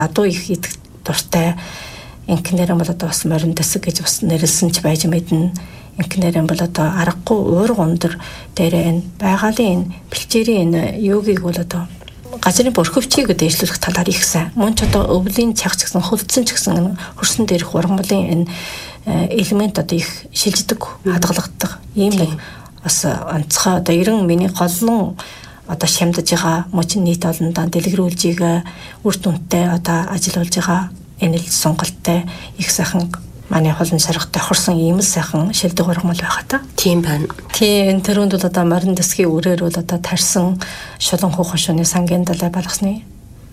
Адуу их идэх дуртай инкнэрэн бол одоо бас морин дэсэг гэж бас нэрлсэн ч байж мэднэ. Инкнэрэн бол одоо аргагүй уурга өндөр дээрээ энэ байгалийн бэлчээрийн юугийг бол одоо газрын бүрхөвчийг дээшлүүлэх талаар их сайн. Мөн ч одоо өвлийн чаг ч гэсэн хөлдсөн ч гэсэн хөрсөн дээрх ургамлын энэ элемент одоо их шилждэг, хадгалагддаг. Ийм нэг бас онцгой одоо 90 миний голлон одоо шимдэж байгаа мөчн нийт олондоо дэлгэрүүлж байгаа үр дүнтэй одоо ажиллаж байгаа энэ л сонголттой их сайхан манай холон саргатай хорсон ийм л сайхан шилдэг ургамал байгаа та. Тийм байна. Тийм энэ төрөнд бол одоо морин дэсгийн үрээр бол одоо тарсан шулан хуу хошууны сангийн далай балгасны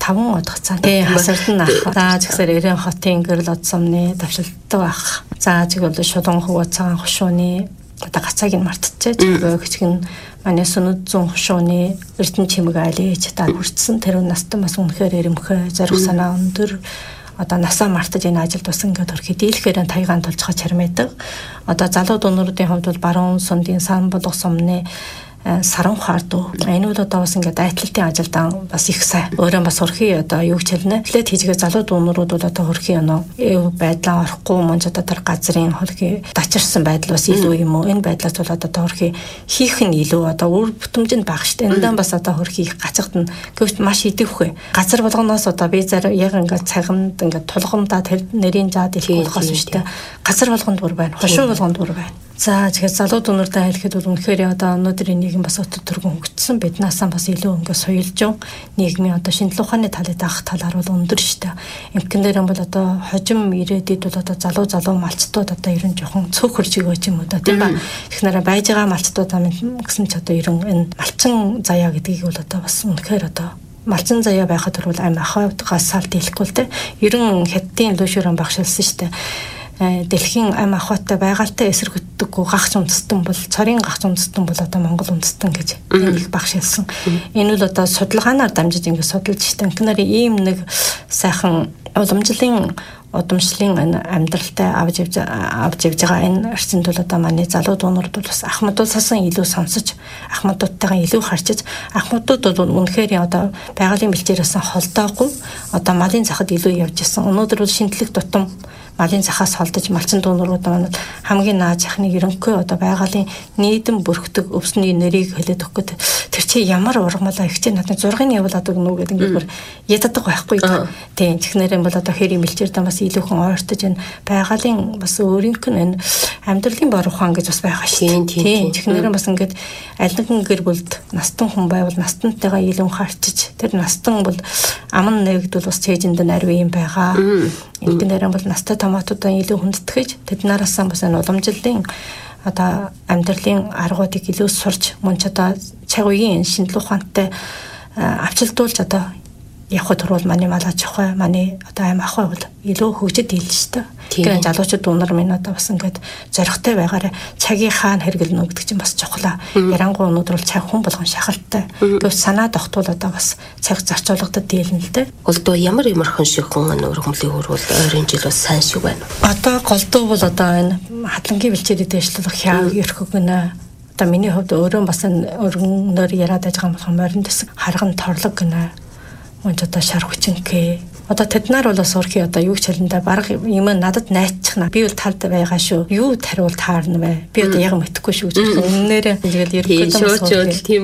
5 удах цаана. Тийм хасарт нь ах. За жигсээр Эрен хотын гэрэл од сумны давшилтдаг ах. За жиг бол шулан хуу цагаан хошууны одоо гацааг нь мартчихжээ. Хичгэн манай сүнэд зүүн хошууны эрдэнэ чимэг айлж та хүртсэн тэр настан бас үнэхээр эрэмхэ зориг санаа өндөр одоо насаа мартаж энэ ажилд бас ингээд хөрхи дийлэхээр тайгаан толж байгаа чармайдаг. Одоо залуу дуунуудын хувьд бол баруун сундын сан болох сумны саран хаардуу. Энэ бол одоо бас ингээд айтлалтын ажилдаа бас их сайн. Өөрөө бас хөрхи одоо юу ч хэлнэ. Эхлээд хийжгээ залуу дуунууд бол одоо хөрхи байдлаа орохгүй мөн ч одоо тэр газрын хөрхи дачирсан байдал бас илүү юм уу? Энэ байдлаас бол одоо хөрхи хийх нь илүү одоо үр бүтэмжинд бага штэ. Эндээ бас одоо хөрхи их гацгад нь гэвч маш идэвхэ. Газар болгоноос одоо би яг ингээд цагамд ингээд тулгамдаа тэр нэрийн жаад их болохоос штэ. Газар болгонд бүр байна. Хошуу болгонд бүр байна. За тэгэхээр залуу дуунуудаа хэлэхэд бол үнэхээр одоо өнөөдрийн нийгэм бас өтө төргөн хөгжсөн биднаасаа бас илүү ингээд соёлжон нийгмийн одоо шинжлэх ухааны талыг даах талаар бол өндөр шүү дээ. Эмгэнээр бол одоо хожим ирээдүйд бол одоо залуу малчтууд одоо ерөн жоохон цөөхөрж өгөөч юм уу да тийм ба. Эхнэрээ байж байгаа малчтуудаа гэсэн ч одоо ерөн энэ малчин заяа гэдгийг бол одоо бас үнэхээр одоо малчин заяа байхад бол амь ахуйгаас салт хэлэхгүй л дээ. Ерөн хятадын лүшүүрэн багшилсан шүү дээ. Дэлхийн ам ахуйтай байгальтай эсэргүүцдэггүй гагц үндэстэн бол цорын гагц үндэстэн бол одоо Монгол үндэстэн гэж нэг багшилсан. Энэ бол одоо судалгаанаар дамжиж ингэ судалж штэ. Инкнэр ийм нэг сайхан уламжлалын удамшлын амьдралтай авч явж байгаа энэ орчинд бол одоо манай залуу дуунууд бол бас ахмадуудсаа илүү сонсож ахмадуудтайгаа илүү харьцаж ахмадууд бол үнэхээр одоо байгалийн бэлчээрээс холдоогүй одоо малын захад илүү явж исэн. Өнөөдөр бол шинжлэх тутам малын захаас холдож малчин дуунууд маань хамгийн нааж ахныг ерөнхий одоо байгалийн нийтэм бүрхдэг өвсний нэрийг хэлээд өгөх гээд тэр чи ямар ургамалаа их чи надад 6-ын явуулаад өгнө гэдэг ингээд яддаг байхгүй. Тийм чихнэрэн бол одоо хэрийн бэлчээрдээ бас илүүхэн ойртож энэ байгалийн бас өөрийнх нь энэ амьдралын бор ухаан гэж бас байгаа шүү. Тийм чихнэрэн бас ингээд аль нэгэн гэр бүлд настан хүн байвал настантайгаа илүү харьцаж тэр настан бол аман нэгдвэл бас цээжинд нарийн юм байгаа. Инкнэрэн бол настай томоотуудаа илүү хүндэтгэж тэднээсээ бас энэ уламжлалын одоо амьдралын аргуудыг илүү сурч мөн ч одоо цаг үеийн шинжлэх ухаантай авчилдуулж одоо явхад турвал манай мал аж ахуй манай одоо амь ахуй бол илүү хөгжид ийлж штэ. Тэгэхээр залуучууд дуунар минь одоо бас ингээд зоригтой байгаараа цагийн хаана хэрэглэнэ гэдэг чинь бас чухлаа. Ярангуй өнөөдөр бол цаг хүн болгон шахалтай. Гэвч санаа тогтвол одоо бас цаг зарцуулгадад дийлнэ л дээ. Голдуу ямар хүн шиг хүн өргөмлийн хөрвөл ойрын жил бас сайн шиг байна. Одоо голдуу бол одоо энэ хадлангийн бэлчээрийн дэвшлэх хяаг ерхөг гэнэ. Одоо миний хувьд өөрөө бас өргөнөөр яриад байгаа болох морин дэсэг харган торлог гэнэ. Мөн одоо шар хүчинхээ одоо тэднэр бол бас өөрхий одоо юу ч хэлэндээ баг юм надад найцчихна. Би бол талд байгаа шүү. Юу тариул таарна вэ? Би одоо яг мэдэхгүй шүү гэж үннээрээ тэгэл ерөөхдөө тийм.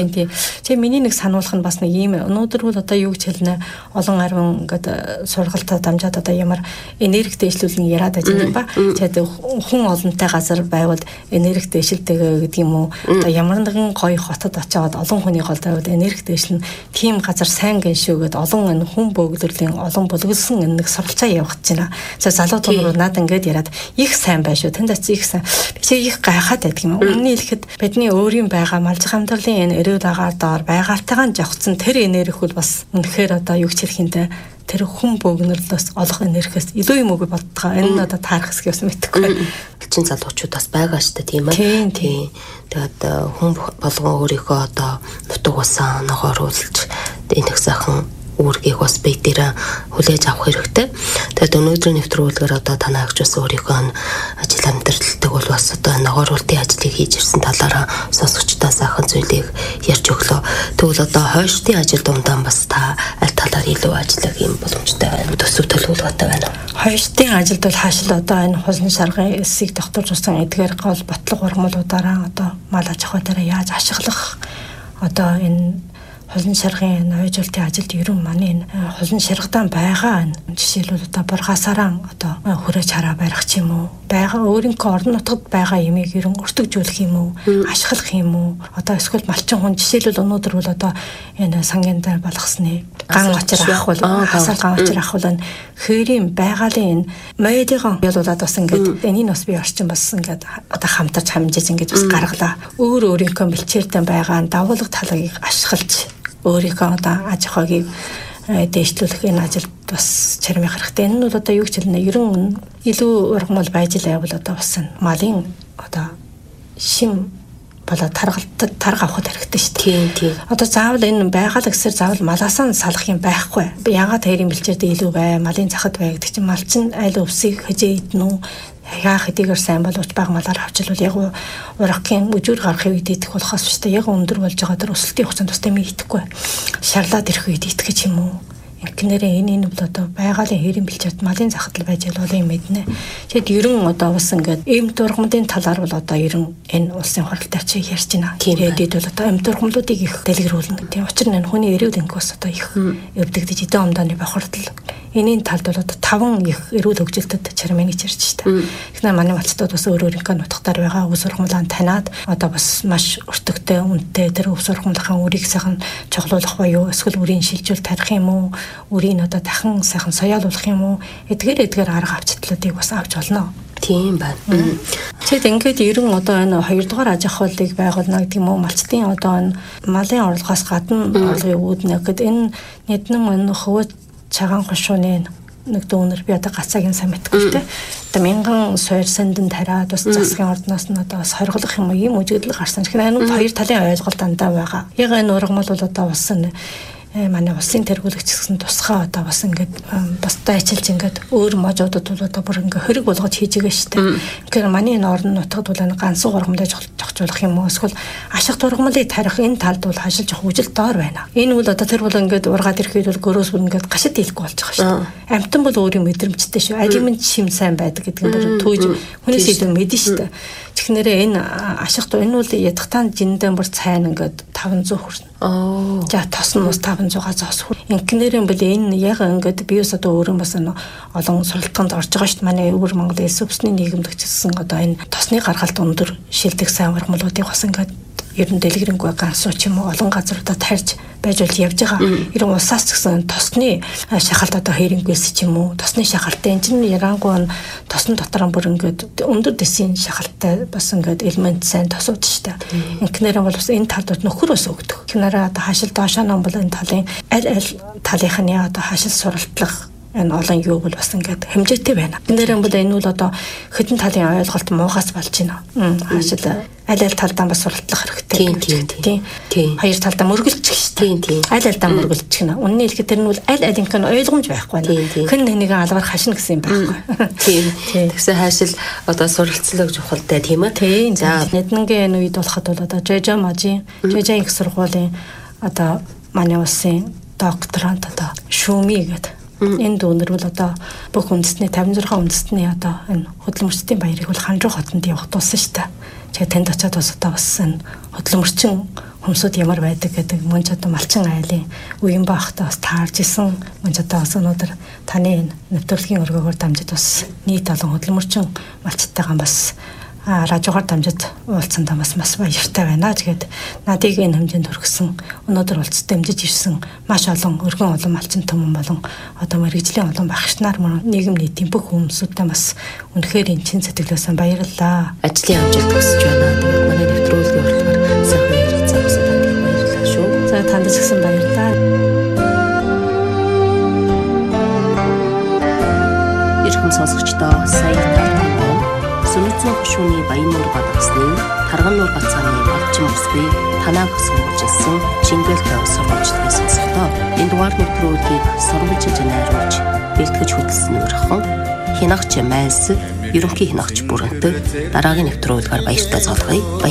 Чи миний нэг сануулах нь бас нэг юм. Өнөөдөр бол одоо юу гэж хэлнэ олон арвин ингээд сургалтад дамжаад одоо ямар энерги дэвшлүүлэн яриад байж байгаа юм ба. Тэгээд хүн олонтой газар байвал энерги дэвшилтэйгээ гэдэг юм уу? Одоо ямар нэгэн гоё хотод очиод олон хүний гол тавьад энерги дэвшлэн тийм газар сайн гэн шүүгээд олон энэ хүн бөөгдөрлийн олон бүлгэлсэн нэг суралцаа явах гэж байна. За залуу дуунууд надад ингээд яриад их сайн байна шүү. Тэнд их сайн. Би чи их гайхаад байдаг юм. Өмнө нь хэлэхэд бидний өөрийн байгаа малжих амьдралын энэ эрүүл агаар доор байгальтайгаа жавхцсан тэр энерги бол бас үнэхээр одоо юу ч хэлэхинтэй тэр хүн бөөгнөрлөөс олох энергиэс илүү юм уу би боддгаа. Энэ нь одоо таарах хэсгээс мэдэхгүй. Чин залуучууд бас байгаа шүү дээ тийм ээ. Тийм. Тэгээд хүн болгон өөрийнхөө одоо нутаг усаа ногооруулж энэ их сайхан үүргийг бас бие дээр хүлээж авах хэрэгтэй. Тэгээд өнөөдрийн нэвтрүүлгээр одоо танаа агч бас өөрийнхөө ажил амьдралдаг бол бас одоо ногооруултын ажлыг хийж ирсэн талаараа сонсогчдоо сайхан зүйлийг ярьж өглөө. Тэгвэл одоо хойштын ажил дундаа бас та аль талаар илүү ажиллах юм боломжтой байна. Төсөв төлөвлөгөөтэй байна. Хойштын ажилд бол хаашил одоо энэ хулны шаргын эсийг тогтоож усан эдгээр гол ботлого ургамлуудаараа одоо мал аж ахуй дээр яаж ашиглах одоо энэ хулны шаргын ойжуултын ажилд ерөн манай энэ хулны шаргадан байгаа жишээлбэл одоо бургасараа одоо хүрээж хараа барих ч юм уу байгаа өөрийнхөө орон нутгад байгаа ямиг ерөн өртөгжүүлэх юм уу ашиглах юм уу одоо эсвэл малчин хүн жишээлбэл өнөөдөр бол одоо энэ сангийн дээр болгосны ган очир авах бол хасал ган очир авах бол хээрийн байгалийн энэ модиgon ялуулаад бас ингээд энийг бас би орчин бас ингээд одоо хамтарч хамжиж ингээд бас гаргалаа өөр өөрийнхөө бэлчээртэй байгаа давуулга талыг ашиглаж өөрийнхөө одоо аж ахуйг дэвшлүүлэх энэ ажилд бас чармих хэрэгтэй. Энэ нь бол одоо юу гэж хэлнэ? Ерөн илүү ургамал байж л байвал одоо бас малын одоо шим болоо тарга авахд хэрэгтэй шүү дээ. Тийм. Одоо заавал энэ байгаль гэсээр заавал малаасаа салах юм байхгүй. Ягаад хоёрын бэлчээртэй илүү бай, малын захад бай гэдэг чинь мал чинь айл өвсийг хажээ иднэ үү? Яах хэдийгээр сайн боловч бага малаар авчил бол яг урагхийн өжүүр гарахыг идэх болохоос шүү дээ. Яг өндөр болж байгаа тэр өсөлтийн хугацаанд тустай юм идэхгүй. Шарлаад ирэх үед идэх гэж юм уу? Инкнэрээ энэ бол одоо байгалийн хэрийн бэлчээрт малын захадл байж бол юм мэднэ. Тэгэд ерөн одоо бас ингээд эм дургамдын талаар бол одоо ерөн энэ улсын хуралтай чи ярьж байна. Тэгээд бол одоо эм дургамлуудыг их дэлгэрүүлнэ. Тийм учраас энэ хүний эрүүл энхээс одоо их өвдөгдөж эдэн омдооны бохирдол энийн талд бол одоо 5 их эрүүл хөгжилтэд чармэний чирч та. Эхнээ манай малчтууд бас өөр өөрийнхөө нутгаар байгаа өвс ургамлаа таниад одоо бас маш өртөгтэй үнэтэй тэр өвс ургамлынхаа үрийг сайхан чоглуулах буюу эсвэл үрийн шилжүүл тарих юм уу? Үрийг одоо дахин сайхан соёолуулах юм уу? Эдгээр арга авчтлуудыг бас авч болно. Тийм байна. Тэгэд ингээд ерөн одоо энэ 2 дугаар аж ахуйлыг байгуулна гэдэг юм уу? Малчтын одоо энэ малын орлогоос гадна орлогыг үүднэ гэхэд энэ нэгэн хөвөт цагаан хошууны нэг дүүнер би одоо гацаагийн сайн мэдгүй те. Одоо мянган суур сандин тариад бас засгийн ордноос нь одоо бас хоригдлох юм уу ийм үжиглэл гарсан. Тэгэхээр энэ хоёр талын ойлголт дандаа байгаа. Яг энэ ургамал бол одоо бас манай улсын тэргүүлэгч гэсэн тусгай одоо бас ингээд бас дайчилж ингээд өөр можуудад бол одоо бүр ингээд хориг болгож хийж байгаа шүү дээ. Тэгэхээр манай энэ орон нутгад бол ганцхан ургамлаа зохицуулах юм уу эсвэл ашиг ургамлыг тарих энэ талд бол хашилж явах үжил доор байна. Энэ бол одоо тэр бол ингээд ургаад ирэхэд бол гөрөөс бүр ингээд гашид хийхгүй болж байгаа шүү дээ. Амтан бол өөрийн мэдрэмжтэй шүү. Алимын шим сайн байдаг гэдэг нь бүр түүж хүнээс илүү мэдэн шүү дээ. Тэгэхээр энэ ашиг энэ бол ядахтаан жиндэн бүр цайн ингээд 500 хүрнэ. За тос нь бас 500-аас зоос хүр. Инкнэрэн бол энэ яг ингээд би бас одоо өөрөө бас олон сургалтанд орж байгаа шүү дээ. Манай өвөр Монгол Элс өвсний нийгэмд гэсэн одоо энэ тосны гаргалт өндөр шилдэг сайн ургамлуудыг бас ингээд ер нь дэлгэрэнгүй ганцуу ч юм уу олон газруудад тарьж байж бол явж байгаа. Ерөн улсаас ч гэсэн тосны шахалт одоо хэрэнгүйс ч юм уу тосны шахалтай энэ чинь ярангуй тосны дотор бүр ингээд өндөр дэсийн шахалтай бас ингээд элемент сайн тосууд шүү дээ. Инкнэрэн бол бас энэ талд нөхөр бас өгдөг. Кинараа одоо хашил доошоо ном бол энэ талын аль талынхны одоо хашил суралтлах энэ олон юу бол бас ингээд хэмжээтэй байна. Нэрэн бол энэ бол одоо хэдэн талын ойлголт муугаас болж байна. Хашил аль талдаа бас суралтлах хэрэгтэй. Тийм. Хоёр талдаа мөргөлчих шүү дээ. Аль алдаа мөргөлчих нэ. Үнэн хэлэхэд тэр нь бол аль алинх нь ойлгомж байхгүй нэ. Хэн нэг алгаар хашина гэсэн юм байхгүй. Тийм. Тэгсэн хашил одоо суралцлаг чухалтай тийм ээ. За нэгнгийн энэ үед болоход бол одоо Жожамажийн их сургуулийн одоо манай улсын докторант одоо Шүми гэдэг энэ дүүнэр бол одоо бүх үндэстний 56 үндэстний одоо энэ хөдөлмөрчдийн баярыг бол Ханжуу хотод явах тулсан шүү дээ. Тэгээд тэнд очиад бас одоо бас энэ хөдөлмөрчин хүмүүсүүд ямар байдаг гэдэг мөн ч одоо малчин айлын үеийн баахтаа бас таарж исэн мөн ч одоо бас өнөөдөр таны нэвтрүүлгийн өргөөгөөр дамжиж бас нийт олон хөдөлмөрчин малчтайгаа бас радиогоор дамжиж уулзсандаа бас баяртай байна. Тэгээд надыг энэ хэмжээнд хүргэсэн өнөөдөр уулзалт дамжиж ирсэн маш олон өргөн олон малчин түмэн болон одоо мэргэжлийн олон багш нар нийгэм нийтийн бүх хүмүүстэй бас үнэхээр энэ чин сэтгэлээсээ баярлалаа. Ажлын амжилт хүсэж байна. Тэгээд манай нэвтрүүлгийн болохоор сайхан ярилцсан бас танд баярлалаа шүү. За танд ч гэсэн баярлалаа. Ирхэн сонсогчдоо сая Сүнэтсэн хошууны Баяннуур Бадгасны Тарган нуур Бацааны Балчин Өсгүй танаа хөсгөн болж ирсэн Чингэл тав сургуульчдын сонсогдсон сонирхолтой энэ дугаар нэвтрүүлгийг сурвалжиж найруулж бэлтгэж хөтлсөн өрхөн хинагч Майс ерөнхий хинагч бүрэнтэг дараагийн нэвтрүүлгээр баяртай залгая.